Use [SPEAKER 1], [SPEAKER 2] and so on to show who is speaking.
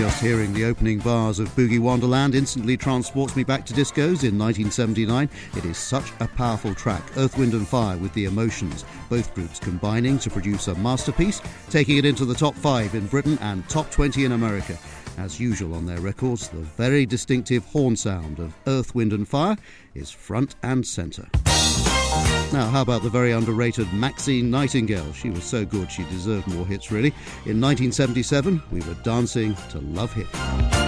[SPEAKER 1] Just hearing the opening bars of Boogie Wonderland instantly transports me back to discos in 1979. It is such a powerful track, Earth, Wind and Fire with The Emotions, both groups combining to produce a masterpiece, taking it into the top 5 in Britain and top 20 in America. As usual on their records, the very distinctive horn sound of Earth, Wind and Fire is front and centre. Now, how about the very underrated Maxine Nightingale? She was so good, she deserved more hits, really. In 1977, we were dancing to Love Hit.